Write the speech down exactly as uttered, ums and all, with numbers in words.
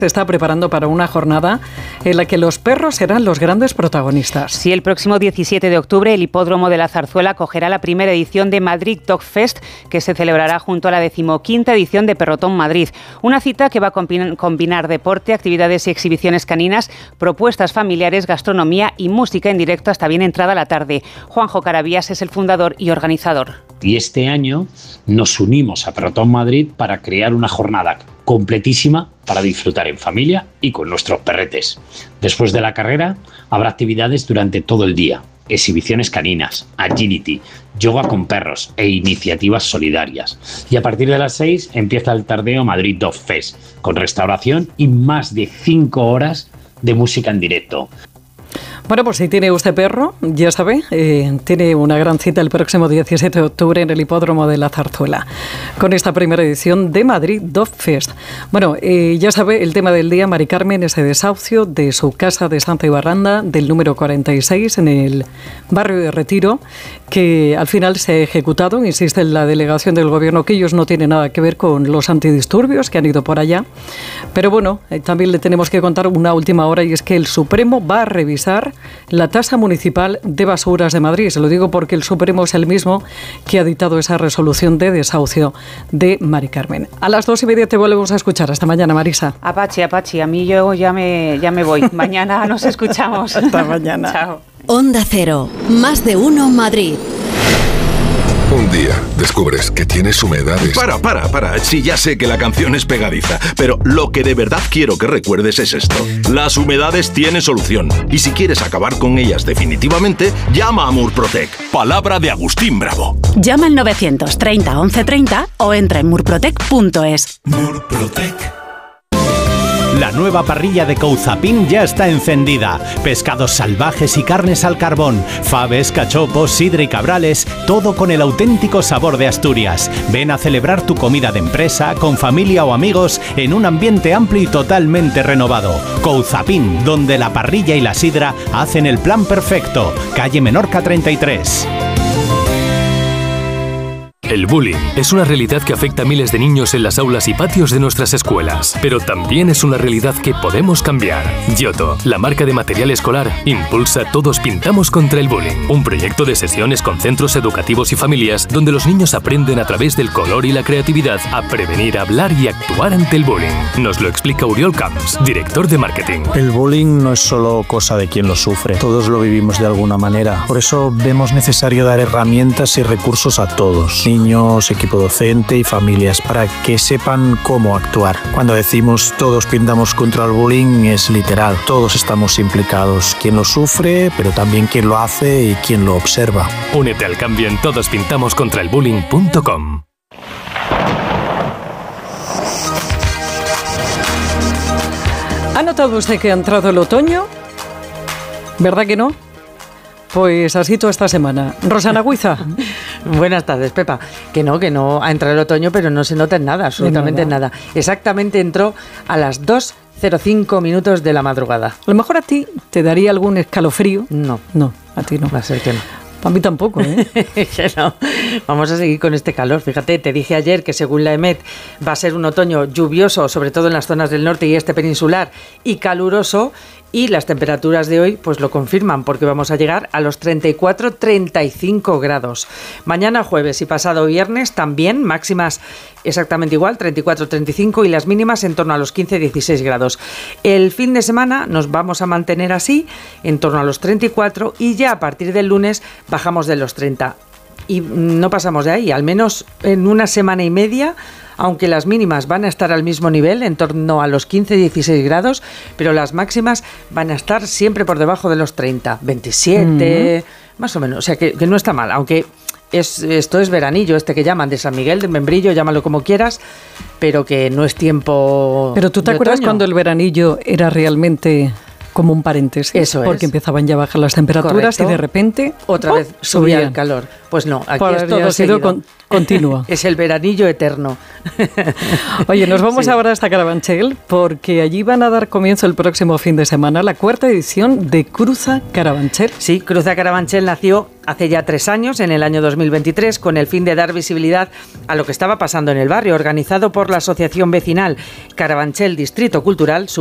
se está preparando para una jornada en la que los perros serán los grandes protagonistas. Sí, el próximo diecisiete de octubre el Hipódromo de la Zarzuela acogerá la primera edición de Madrid Dog Fest, que se celebrará junto a la decimoquinta edición de Perrotón Madrid. Una cita que va a combinar, combinar deporte, actividades y exhibiciones caninas, propuestas familiares, gastronomía y música en directo hasta bien entrada la tarde. Juanjo Carabias es el fundador y organizador. Y este año nos unimos a Perrotón Madrid para crear una jornada completísima para disfrutar en familia y con nuestros perretes. Después de la carrera habrá actividades durante todo el día, exhibiciones caninas, agility, yoga con perros e iniciativas solidarias. Y a partir de las seis empieza el Tardeo Madrid Dog Fest, con restauración y más de cinco horas de música en directo. Bueno, pues si tiene usted perro, ya sabe, eh, tiene una gran cita el próximo diecisiete de octubre en el Hipódromo de la Zarzuela, con esta primera edición de Madrid Dog Fest. Bueno, eh, ya sabe, el tema del día, Mari Carmen, ese desahucio de su casa de Santa Ibarranda, del número cuarenta y seis, en el barrio de Retiro, que al final se ha ejecutado. Insiste en la delegación del gobierno que ellos no tienen nada que ver con los antidisturbios que han ido por allá. Pero bueno, eh, también le tenemos que contar una última hora, y es que el Supremo va a revisar la tasa municipal de basuras de Madrid. Se lo digo porque el Supremo es el mismo que ha dictado esa resolución de desahucio de Mari Carmen. A las dos y media te volvemos a escuchar. Hasta mañana, Marisa. Apache, Apache, a mí yo ya me, ya me voy. Mañana nos escuchamos. Hasta mañana. Chao. Onda Cero, más de uno Madrid. Un día descubres que tienes humedades. Para, para, para. Sí, ya sé que la canción es pegadiza, pero lo que de verdad quiero que recuerdes es esto. Las humedades tienen solución. Y si quieres acabar con ellas definitivamente, llama a Murprotec. Palabra de Agustín Bravo. Llama al novecientos treinta once treinta o entra en murprotec punto es. Murprotec. La nueva parrilla de Couzapin ya está encendida. Pescados salvajes y carnes al carbón, faves, cachopos, sidra y cabrales, todo con el auténtico sabor de Asturias. Ven a celebrar tu comida de empresa, con familia o amigos, en un ambiente amplio y totalmente renovado. Couzapin, donde la parrilla y la sidra hacen el plan perfecto. Calle Menorca treinta y tres. El bullying es una realidad que afecta a miles de niños en las aulas y patios de nuestras escuelas, pero también es una realidad que podemos cambiar. Giotto, la marca de material escolar, impulsa Todos Pintamos contra el Bullying, un proyecto de sesiones con centros educativos y familias donde los niños aprenden a través del color y la creatividad a prevenir, hablar y actuar ante el bullying. Nos lo explica Oriol Camps, director de marketing. El bullying no es solo cosa de quien lo sufre, todos lo vivimos de alguna manera. Por eso vemos necesario dar herramientas y recursos a todos, niños, equipo docente y familias, para que sepan cómo actuar. Cuando decimos todos pintamos contra el bullying es literal, todos estamos implicados, quien lo sufre, pero también quien lo hace y quien lo observa. Únete al cambio en todos pintamos contra el bullying punto com. ¿Ha notado usted que ha entrado el otoño? ¿Verdad que no? Pues así toda esta semana. Rosana Huiza. Buenas tardes, Pepa. Que no, que no ha entrado el otoño, pero no se nota en nada, absolutamente nada. nada. Exactamente entró a las dos cero cinco minutos de la madrugada. A lo mejor a ti te daría algún escalofrío. No. No, a ti no. Va a ser que no. A mí tampoco, ¿eh? Que no. Vamos a seguir con este calor. Fíjate, te dije ayer que según la EMET va a ser un otoño lluvioso, sobre todo en las zonas del norte y este peninsular, y caluroso. Y las temperaturas de hoy pues lo confirman, porque vamos a llegar a los treinta y cuatro treinta y cinco grados. Mañana jueves y pasado viernes también máximas exactamente igual, treinta y cuatro treinta y cinco, y las mínimas en torno a los quince dieciséis grados. El fin de semana nos vamos a mantener así, en torno a los treinta y cuatro, y ya a partir del lunes bajamos de los treinta. Y no pasamos de ahí, al menos en una semana y media, aunque las mínimas van a estar al mismo nivel, en torno a los quince dieciséis grados, pero las máximas van a estar siempre por debajo de los treinta, veintisiete, mm. más o menos. O sea, que, que no está mal, aunque es, esto es veranillo, este que llaman de San Miguel, de Membrillo, llámalo como quieras, pero que no es tiempo. Pero tú te acuerdas otoño. Cuando el veranillo era realmente como un paréntesis. Eso es. Porque empezaban ya a bajar las temperaturas. Correcto. Y de repente otra ¡oh! vez subía el calor. Pues no, aquí Por es todo ha sido con, continua. Es el veranillo eterno. Oye, nos vamos sí. ahora hasta Carabanchel porque allí van a dar comienzo el próximo fin de semana la cuarta edición de Cruza Carabanchel. Sí, Cruza Carabanchel nació hace ya tres años, en el año dos mil veintitrés, con el fin de dar visibilidad a lo que estaba pasando en el barrio, organizado por la Asociación Vecinal Carabanchel Distrito Cultural.